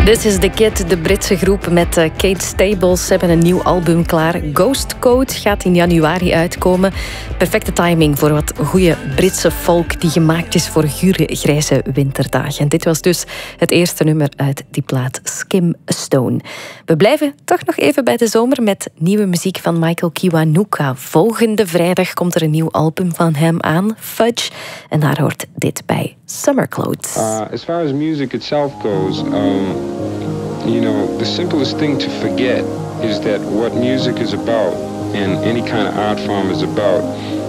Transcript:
This is the Kid, de Britse groep met Kate Stables. Ze hebben een nieuw album klaar. Ghost Code gaat in januari uitkomen. Perfecte timing voor wat goede Britse folk die gemaakt is voor gure, grijze winterdagen. En dit was dus het eerste nummer uit die plaat Skim Stone. We blijven toch nog even bij de zomer met nieuwe muziek van Michael Kiwanuka. Volgende vrijdag komt er een nieuw album van hem aan, Fudge. En daar hoort dit bij, Summer Clothes. As far as music itself goes, you know, the simplest thing to forget is that what music is about and any kind of art form is about